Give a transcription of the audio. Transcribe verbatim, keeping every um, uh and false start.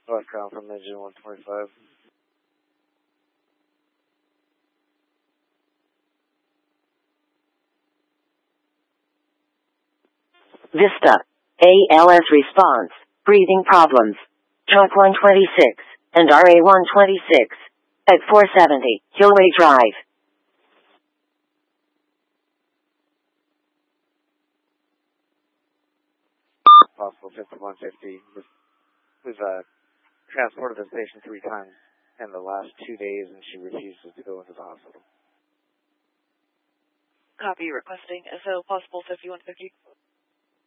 Westbound from engine one twenty-five. Vista. A L S response. Breathing problems. Trunk one twenty-six and R A one twenty-six. At four seventy, Hillway Drive. Possible fifty-one fifty. We've uh, transported the station three times in the last two days, and she refuses to go into the hospital. Copy, requesting S O possible fifty-one fifty.